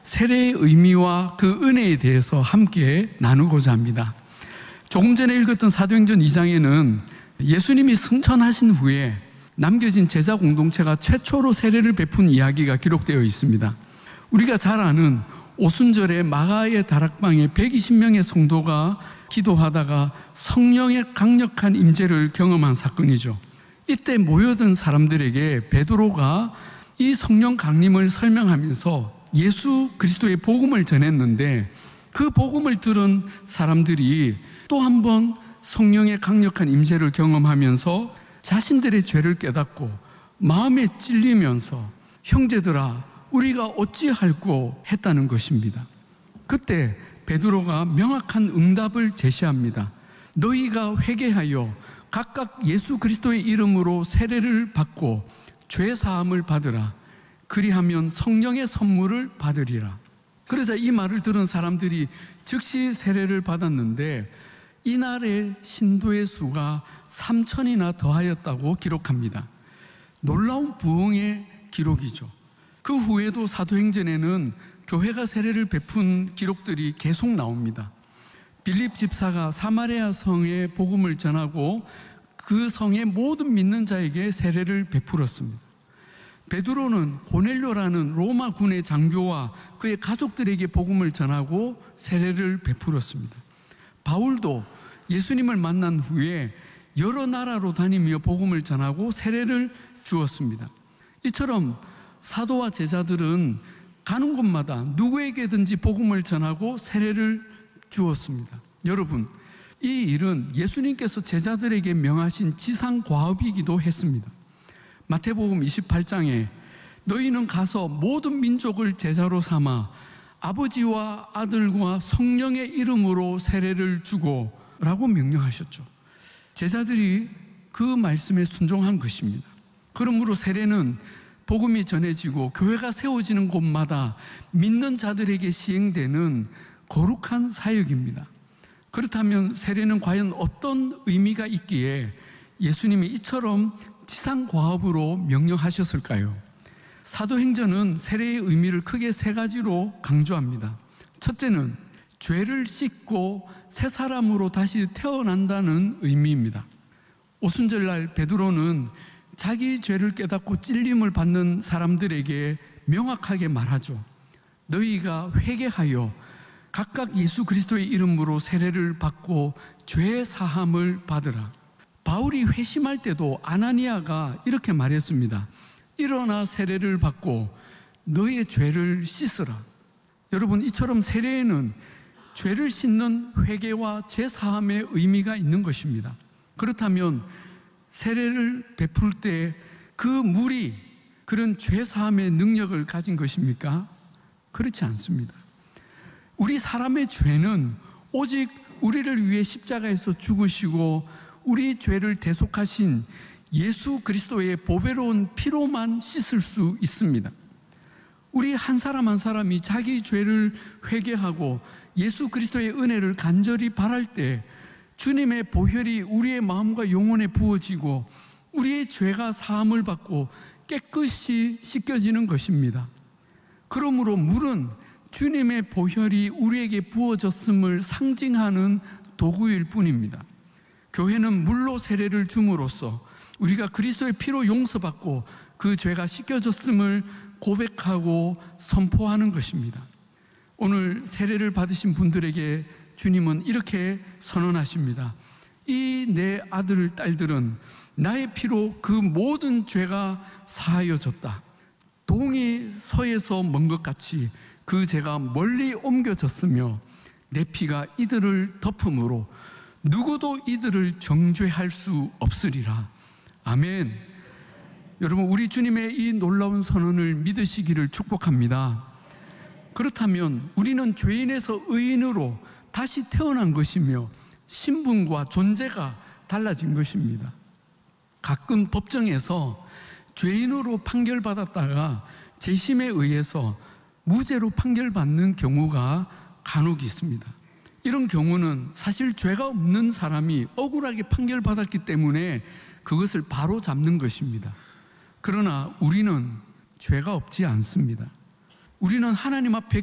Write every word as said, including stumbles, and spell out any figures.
세례의 의미와 그 은혜에 대해서 함께 나누고자 합니다. 조금 전에 읽었던 사도행전 이 장에는 예수님이 승천하신 후에 남겨진 제자 공동체가 최초로 세례를 베푼 이야기가 기록되어 있습니다. 우리가 잘 아는 오순절에 마가의 다락방에 백이십 명의 성도가 기도하다가 성령의 강력한 임재를 경험한 사건이죠. 이때 모여든 사람들에게 베드로가 이 성령 강림을 설명하면서 예수 그리스도의 복음을 전했는데, 그 복음을 들은 사람들이 또 한 번 성령의 강력한 임재를 경험하면서 자신들의 죄를 깨닫고 마음에 찔리면서 형제들아 우리가 어찌할꼬 했다는 것입니다. 그때 베드로가 명확한 응답을 제시합니다. 너희가 회개하여 각각 예수 그리스도의 이름으로 세례를 받고 죄 사함을 받으라. 그리하면 성령의 선물을 받으리라. 그러자 이 말을 들은 사람들이 즉시 세례를 받았는데 이날의 신도의 수가 삼천이나 더하였다고 기록합니다. 놀라운 부흥의 기록이죠. 그 후에도 사도행전에는 교회가 세례를 베푼 기록들이 계속 나옵니다. 빌립 집사가 사마리아 성에 복음을 전하고 그 성의 모든 믿는 자에게 세례를 베풀었습니다. 베드로는 고넬료라는 로마 군의 장교와 그의 가족들에게 복음을 전하고 세례를 베풀었습니다. 바울도 예수님을 만난 후에 여러 나라로 다니며 복음을 전하고 세례를 주었습니다. 이처럼 사도와 제자들은 가는 곳마다 누구에게든지 복음을 전하고 세례를 주었습니다. 여러분, 이 일은 예수님께서 제자들에게 명하신 지상과업이기도 했습니다. 마태복음 이십팔 장에 너희는 가서 모든 민족을 제자로 삼아 아버지와 아들과 성령의 이름으로 세례를 주고 라고 명령하셨죠. 제자들이 그 말씀에 순종한 것입니다. 그러므로 세례는 복음이 전해지고 교회가 세워지는 곳마다 믿는 자들에게 시행되는 거룩한 사역입니다. 그렇다면 세례는 과연 어떤 의미가 있기에 예수님이 이처럼 지상과업으로 명령하셨을까요? 사도행전은 세례의 의미를 크게 세 가지로 강조합니다. 첫째는 죄를 씻고 새 사람으로 다시 태어난다는 의미입니다. 오순절날 베드로는 자기 죄를 깨닫고 찔림을 받는 사람들에게 명확하게 말하죠. 너희가 회개하여 각각 예수 그리스도의 이름으로 세례를 받고 죄 사함을 받으라. 바울이 회심할 때도 아나니아가 이렇게 말했습니다. 일어나 세례를 받고 너의 죄를 씻으라. 여러분, 이처럼 세례에는 죄를 씻는 회개와 죄 사함의 의미가 있는 것입니다. 그렇다면 세례를 베풀 때 그 물이 그런 죄 사함의 능력을 가진 것입니까? 그렇지 않습니다. 우리 사람의 죄는 오직 우리를 위해 십자가에서 죽으시고 우리 죄를 대속하신 예수 그리스도의 보배로운 피로만 씻을 수 있습니다. 우리 한 사람 한 사람이 자기 죄를 회개하고 예수 그리스도의 은혜를 간절히 바랄 때 주님의 보혈이 우리의 마음과 영혼에 부어지고 우리의 죄가 사함을 받고 깨끗이 씻겨지는 것입니다. 그러므로 물은 주님의 보혈이 우리에게 부어졌음을 상징하는 도구일 뿐입니다. 교회는 물로 세례를 줌으로써 우리가 그리스도의 피로 용서받고 그 죄가 씻겨졌음을 고백하고 선포하는 것입니다. 오늘 세례를 받으신 분들에게 주님은 이렇게 선언하십니다. 이 내 아들, 딸들은 나의 피로 그 모든 죄가 사하여졌다. 동이 서에서 먼 것 같이 그 죄가 멀리 옮겨졌으며 내 피가 이들을 덮음으로 누구도 이들을 정죄할 수 없으리라. 아멘. 여러분, 우리 주님의 이 놀라운 선언을 믿으시기를 축복합니다. 그렇다면 우리는 죄인에서 의인으로 다시 태어난 것이며 신분과 존재가 달라진 것입니다. 가끔 법정에서 죄인으로 판결받았다가 재심에 의해서 무죄로 판결받는 경우가 간혹 있습니다. 이런 경우는 사실 죄가 없는 사람이 억울하게 판결받았기 때문에 그것을 바로 잡는 것입니다. 그러나 우리는 죄가 없지 않습니다. 우리는 하나님 앞에